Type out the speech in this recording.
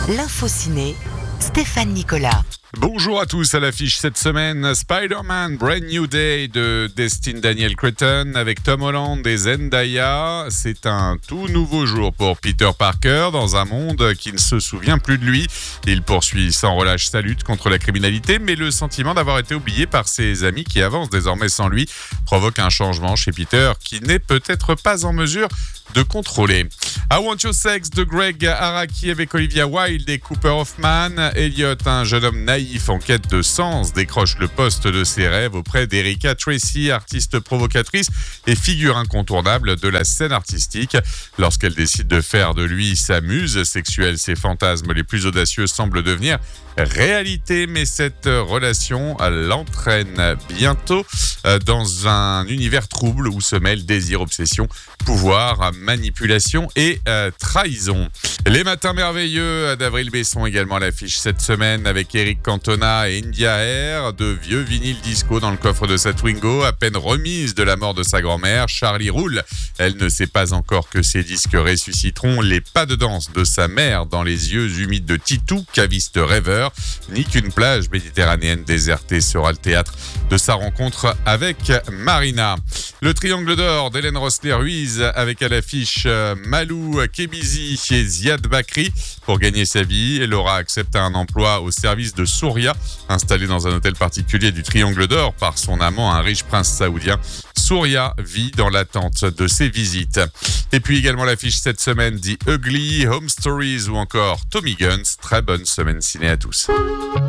L'info ciné, Stéphane Nicolas. Bonjour à tous, à l'affiche cette semaine, Spider-Man Brand New Day de Destin Daniel Cretton avec Tom Holland et Zendaya. C'est un tout nouveau jour pour Peter Parker dans un monde qui ne se souvient plus de lui. Il poursuit sans relâche sa lutte contre la criminalité, mais le sentiment d'avoir été oublié par ses amis qui avancent désormais sans lui provoque un changement chez Peter qui n'est peut-être pas en mesure de contrôler. I Want Your Sex de Greg Araki avec Olivia Wilde et Cooper Hoffman. Elliot, un jeune homme naïf en quête de sens, décroche le poste de ses rêves auprès d'Erika Tracy, artiste provocatrice et figure incontournable de la scène artistique. Lorsqu'elle décide de faire de lui sa muse sexuelle, ses fantasmes les plus audacieux semblent devenir réalité, mais cette relation l'entraîne bientôt dans un univers trouble où se mêlent désir, obsession, pouvoir, manipulation et trahison. Les matins merveilleux d'Avril Besson également à l'affiche cette semaine avec Eric Cantona et India Air, de vieux vinyles disco dans le coffre de sa Twingo, à peine remise de la mort de sa grand-mère. Charlie roule. Elle ne sait pas encore que ses disques ressusciteront les pas de danse de sa mère dans les yeux humides de Titou, caviste rêveur, ni qu'une plage méditerranéenne désertée sera le théâtre de sa rencontre avec Marina. Le triangle d'or d'Hélène Rossler-Ruiz avec à l'affiche Malou Kebizi et Ziad Bakri. Pour gagner sa vie, Laura accepte un emploi au service de Souria, installé dans un hôtel particulier du triangle d'or par son amant, un riche prince saoudien. Souria vit dans l'attente de ses visites. Et puis également l'affiche cette semaine dit Ugly, Home Stories ou encore Tommy Guns. Très bonne semaine ciné à tous.